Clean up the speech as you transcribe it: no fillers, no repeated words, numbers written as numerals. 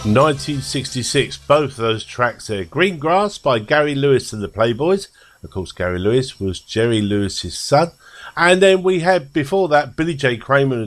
1966, both of those tracks there. Green Grass by Gary Lewis and the Playboys. Of course, Gary Lewis was Jerry Lewis's son. And then we had, before that, Billy J. Kramer